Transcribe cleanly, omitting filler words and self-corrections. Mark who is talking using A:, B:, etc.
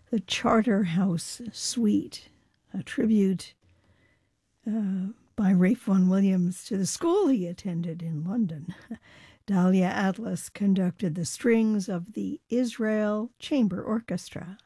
A: the Charterhouse Suite, a tribute by Ralph Vaughan Williams to the school he attended in London. Dahlia Atlas conducted the strings of the Israel Chamber Orchestra.